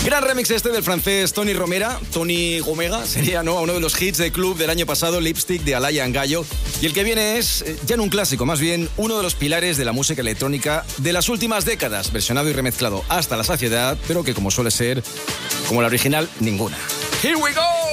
Gran remix este del francés Tony Romera. Tony Gomega sería, ¿no?, uno de los hits de club del año pasado, Lipstick, de Alaya Gallo. Y el que viene es, ya no un clásico, más bien uno de los pilares de la música electrónica de las últimas décadas, versionado y remezclado hasta la saciedad, pero que, como suele ser, como la original, ninguna. Here we go!